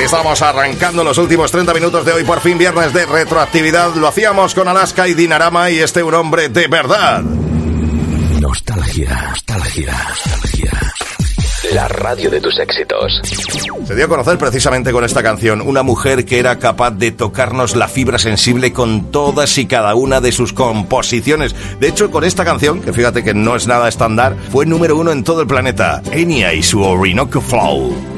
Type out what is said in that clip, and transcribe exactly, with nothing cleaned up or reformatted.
estamos arrancando los últimos treinta minutos de hoy, por fin viernes de retroactividad. Lo hacíamos con Alaska y Dinarama y este un hombre de verdad. Nostalgia, nostalgia, nostalgia. La radio de tus éxitos. Se dio a conocer precisamente con esta canción, una mujer que era capaz de tocarnos la fibra sensible con todas y cada una de sus composiciones. De hecho, con esta canción, que fíjate que no es nada estándar, fue número uno en todo el planeta, Enya y su Orinoco Flow.